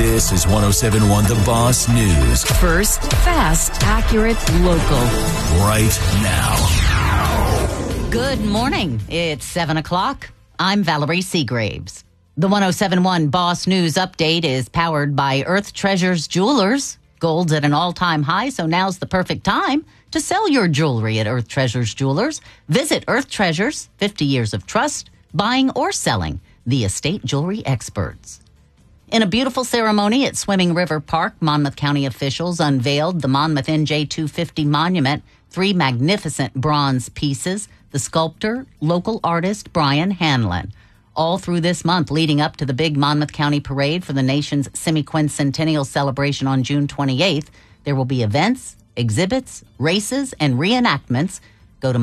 This is 107.1 The Boss News. First, fast, accurate, local. Right now. Good morning. It's 7 o'clock. I'm Valerie Seagraves. The 107.1 Boss News update is powered by Earth Treasures Jewelers. Gold's at an all-time high, so now's the perfect time to sell your jewelry at Earth Treasures Jewelers. Visit Earth Treasures, 50 years of trust, buying or selling, the estate jewelry experts. In a beautiful ceremony at Swimming River Park, Monmouth County officials unveiled the Monmouth NJ250 monument, 3 magnificent bronze pieces, the sculptor, local artist Brian Hanlon. All through this month leading up to the big Monmouth County Parade for the nation's semi-quincentennial celebration on June 28th, there will be events, exhibits, races, and reenactments. Go to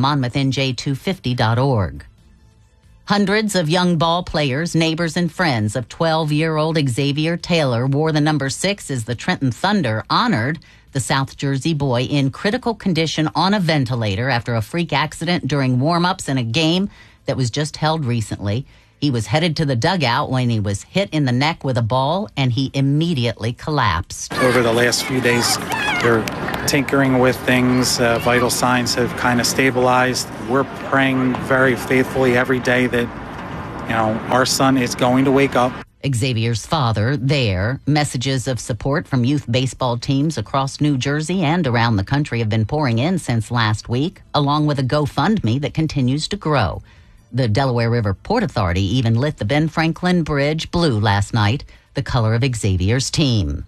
monmouthNJ250.org. Hundreds of young ball players, neighbors, and friends of 12-year-old Xavier Taylor wore the number 6 as the Trenton Thunder honored the South Jersey boy in critical condition on a ventilator after a freak accident during warm-ups in a game that was just held recently. He was headed to the dugout when he was hit in the neck with a ball, and he immediately collapsed. Over the last few days, they're tinkering with things. Vital signs have kind of stabilized. We're praying very faithfully every day that, our son is going to wake up. Xavier's father there. Messages of support from youth baseball teams across New Jersey and around the country have been pouring in since last week, along with a GoFundMe that continues to grow. The Delaware River Port Authority even lit the Ben Franklin Bridge blue last night, the color of Xavier's team.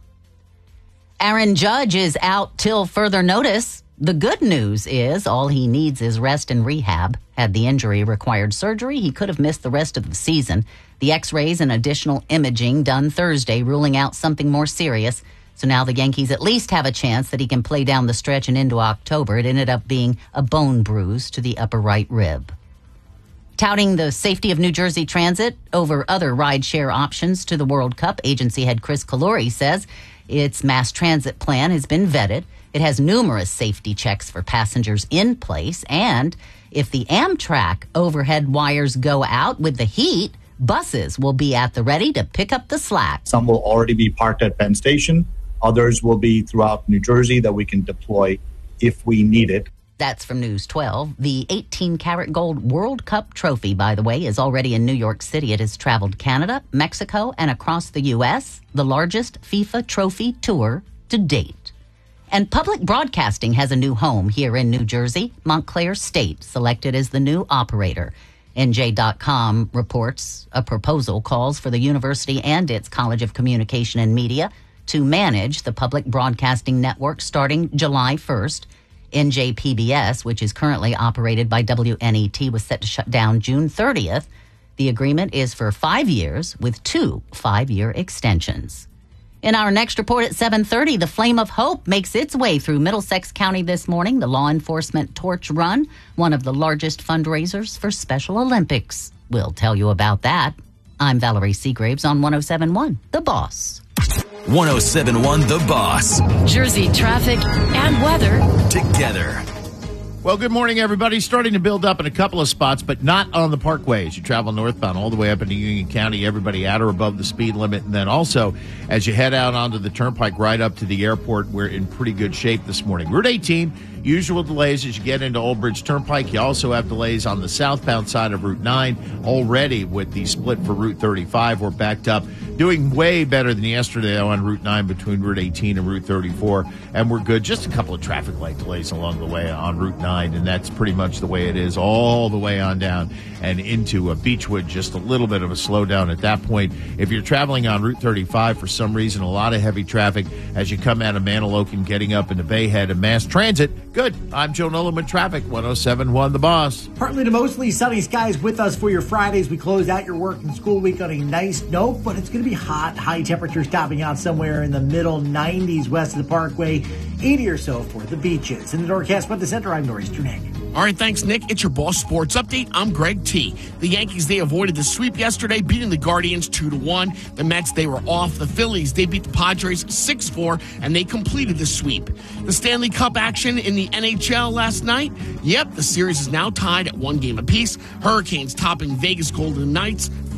Aaron Judge is out till further notice. The good news is all he needs is rest and rehab. Had the injury required surgery, he could have missed the rest of the season. The x-rays and additional imaging done Thursday ruling out something more serious. So now the Yankees at least have a chance that he can play down the stretch and into October. It ended up being a bone bruise to the upper right rib. Touting the safety of New Jersey Transit over other rideshare options to the World Cup, agency head Chris Calori says its mass transit plan has been vetted. It has numerous safety checks for passengers in place, and if the Amtrak overhead wires go out with the heat, buses will be at the ready to pick up the slack. Some will already be parked at Penn Station. Others will be throughout New Jersey that we can deploy if we need it. That's from News 12. The 18-karat gold World Cup trophy, by the way, is already in New York City. It has traveled Canada, Mexico, and across the U.S., the largest FIFA trophy tour to date. And public broadcasting has a new home here in New Jersey. Montclair State selected as the new operator. NJ.com reports a proposal calls for the university and its College of Communication and Media to manage the public broadcasting network starting July 1st. NJPBS, which is currently operated by WNET, was set to shut down June 30th. The agreement is for 5 years with 2 5-year extensions. In our next report at 7:30, the Flame of Hope makes its way through Middlesex County this morning. The Law Enforcement Torch Run, one of the largest fundraisers for Special Olympics. We'll tell you about that. I'm Valerie Seagraves on 107.1 The Boss. 107.1 The Boss. Jersey traffic and weather Together. Well, good morning, everybody. Starting to build up in a couple of spots, but not on the parkway as you travel northbound all the way up into Union County, everybody at or above the speed limit. And then also, as you head out onto the turnpike right up to the airport, we're in pretty good shape this morning. Route 18, usual delays as you get into Old Bridge Turnpike. You also have delays on the southbound side of Route 9 already with the split for Route 35. We're backed up, doing way better than yesterday on Route 9 between Route 18 and Route 34. And we're good. Just a couple of traffic light delays along the way on Route 9. And that's pretty much the way it is all the way on down and into Beechwood. Just a little bit of a slowdown at that point. If you're traveling on Route 35 for some reason, a lot of heavy traffic as you come out of Manilokin, getting up into Bayhead and mass transit. Good. I'm Joe Nolan with traffic, 107.1 The Boss. Partly to mostly sunny skies with us for your Fridays. We close out your work and school week on a nice note, but it's going to be hot. High temperatures topping out somewhere in the middle 90s west of the Parkway, 80 or so for the beaches. In the Norcast Weather Center, I'm Nor'easter Nick. All right, thanks, Nick. It's your Boss Sports Update. I'm Greg T. The Yankees, they avoided the sweep yesterday, beating the Guardians 2-1. The Mets, they were off. The Phillies, they beat the Padres 6-4, and they completed the sweep. The Stanley Cup action in the NHL last night. Yep, the series is now tied at 1 game apiece. Hurricanes topping Vegas Golden Knights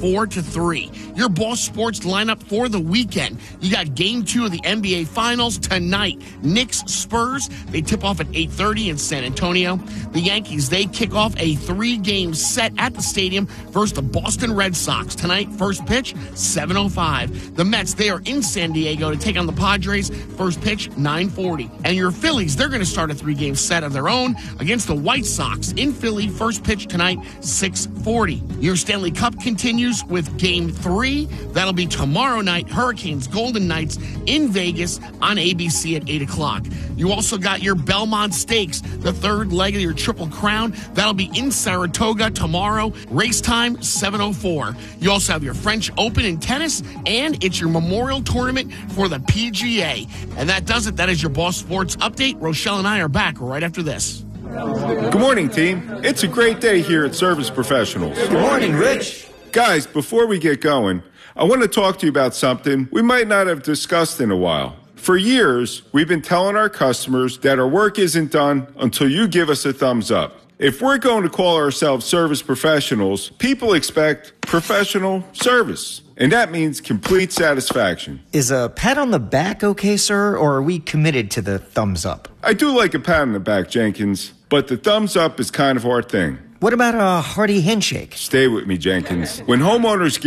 4-3. Your Boss Sports lineup for the weekend. You got Game 2 of the NBA Finals tonight. Knicks Spurs, they tip off at 8:30 in San Antonio. The Yankees, they kick off a 3-game set at the stadium versus the Boston Red Sox. Tonight, first pitch, 7:05. The Mets, they are in San Diego to take on the Padres. First pitch, 9:40. And your Phillies, they're going to start a 3-game set of their own against the White Sox in Philly. First pitch tonight, 6:40. Your Stanley Cup continues with Game 3. That'll be tomorrow night. Hurricanes, Golden Knights in Vegas on ABC at 8 o'clock. You also got your Belmont Stakes, the third leg of your Triple Crown. That'll be in Saratoga tomorrow. Race time, 7:04. You also have your French Open in tennis, and it's your Memorial Tournament for the PGA. And that does it. That is your Boss Sports Update. Rochelle and I are back right after this. Good morning, team. It's a great day here at Service Professionals. Good morning, Rich. Guys, before we get going, I want to talk to you about something we might not have discussed in a while. For years, we've been telling our customers that our work isn't done until you give us a thumbs up. If we're going to call ourselves service professionals, people expect professional service. And that means complete satisfaction. Is a pat on the back okay, sir, or are we committed to the thumbs up? I do like a pat on the back, Jenkins, but the thumbs up is kind of our thing. What about a hearty handshake? Stay with me, Jenkins. When homeowners